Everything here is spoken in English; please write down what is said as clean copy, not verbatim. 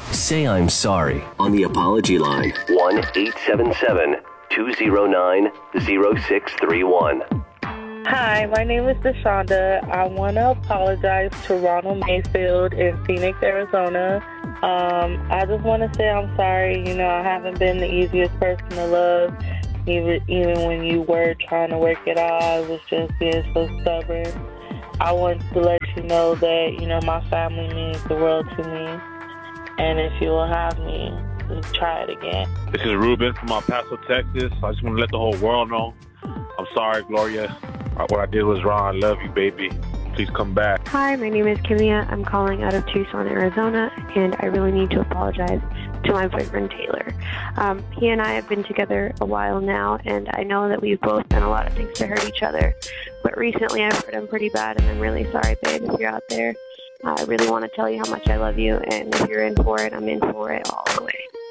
Say I'm sorry on the apology line. 1-877-209-0631. Hi, my name is Deshonda. I want to apologize to Ronald Mayfield in Phoenix, Arizona. I just want to say I'm sorry. You know, I haven't been the easiest person to love. Even when you were trying to work it out, I was just being so stubborn. I want to let you know that, you know, my family means the world to me. And if you will have me, just try it again. This is Ruben from El Paso, Texas. I just want to let the whole world know I'm sorry, Gloria. What I did was wrong. I love you, baby. Please come back. Hi, my name is Kimia. I'm calling out of Tucson, Arizona, and I really need to apologize to my boyfriend, Taylor. He and I have been together a while now, and I know that we've both done a lot of things to hurt each other. But recently I've hurt him pretty bad, and I'm really sorry, babe, if you're out there. I really want to tell you how much I love you, and if you're in for it, I'm in for it all the way.